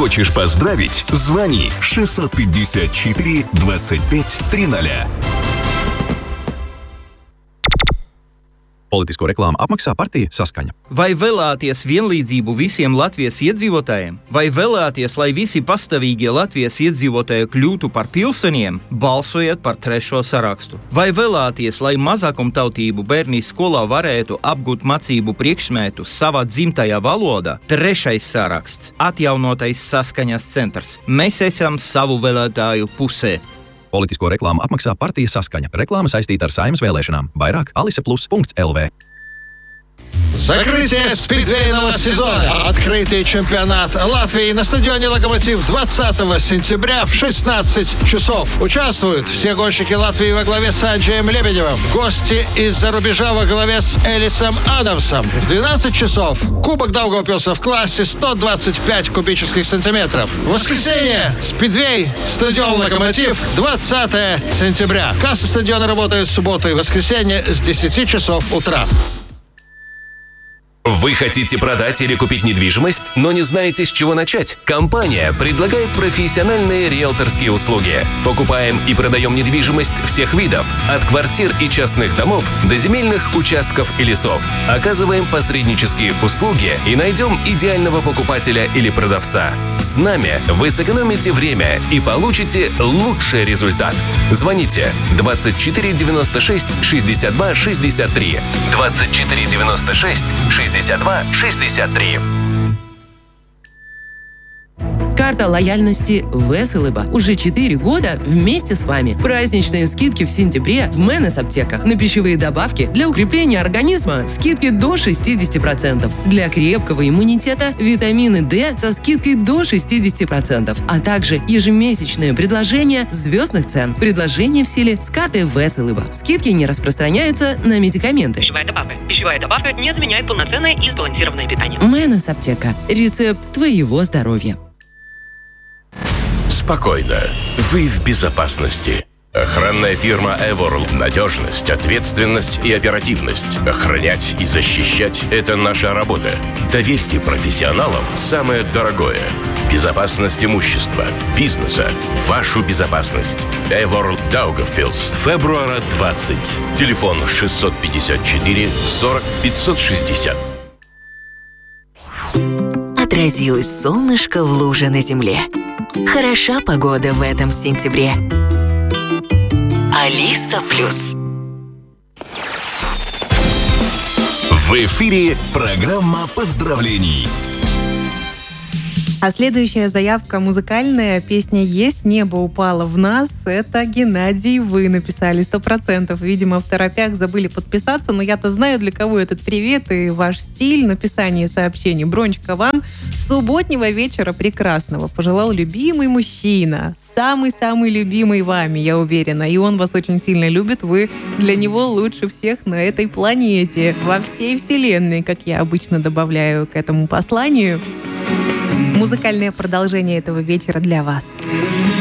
Хочешь поздравить? Звони 654 25 300. Politisko reklāmu apmaksā partija Saskaņa. Vai vēlaties vienlīdzību visiem Latvijas iedzīvotājiem? Vai vēlaties, lai visi pastāvīgie Latvijas iedzīvotāji kļūtu par pilsoņiem? Balsojiet par 3. sarakstu. Vai vēlaties, lai mazākumtautību bērni skolā varētu apgūt mācību priekšmetu savā dzimtajā valodā? 3. saraksts. Atjaunotais Saskaņas centrs. Mēs esam savu vēlētāju pusē. Politisko reklāmu apmaksā partija Saskaņa. Reklāma saistīta ar Saeimas vēlēšanām. Vairāk aliseplus.lv. Закрытие спидвейного сезона. Открытый чемпионат Латвии на стадионе «Локомотив» 20 сентября в 16 часов. Участвуют все гонщики Латвии во главе с Анджеем Лебедевым. Гости из-за рубежа во главе с Элисом Адамсом. В 12 часов Кубок Даугавпилса в классе 125 кубических сантиметров. В воскресенье спидвей, стадион «Локомотив», 20 сентября. Кассы стадиона работают в субботу и воскресенье с 10 часов утра. Вы хотите продать или купить недвижимость, но не знаете, с чего начать? Компания предлагает профессиональные риэлторские услуги. Покупаем и продаем недвижимость всех видов, от квартир и частных домов до земельных участков и лесов. Оказываем посреднические услуги и найдем идеального покупателя или продавца. С нами вы сэкономите время и получите лучший результат. Звоните 24 96 62 63 24 96 62 63. Карта лояльности Веселыба. Уже 4 года вместе с вами. Праздничные скидки в сентябре в Менес аптеках. На пищевые добавки для укрепления организма скидки до 60%. Для крепкого иммунитета витамины D со скидкой до 60%. А также ежемесячное предложение звездных цен. Предложение в силе с картой Веселыба. Скидки не распространяются на медикаменты. Пищевая добавка. Пищевая добавка не заменяет полноценное и сбалансированное питание. Менес аптека. Рецепт твоего здоровья. Спокойно. Вы в безопасности. Охранная фирма Эворл. Надежность, ответственность и оперативность. Охранять и защищать – это наша работа. Доверьте профессионалам самое дорогое. Безопасность имущества, бизнеса, вашу безопасность. Эворл Даугавпилс. Февруара 20. Телефон 654 40 560. Отразилось солнышко в луже на земле. Хороша погода в этом сентябре. Алиса Плюс. В эфире программа поздравлений. А следующая заявка музыкальная. Песня «Есть небо упало в нас». Это Геннадий, вы написали 100%. Видимо, в торопях забыли подписаться, но я-то знаю, для кого этот привет и ваш стиль написания сообщений. Бронечка вам субботнего вечера прекрасного. Пожелал любимый мужчина. Самый-самый любимый вами, я уверена. И он вас очень сильно любит. Вы для него лучше всех на этой планете. Во всей вселенной, как я обычно добавляю к этому посланию. Музыкальное продолжение этого вечера для вас.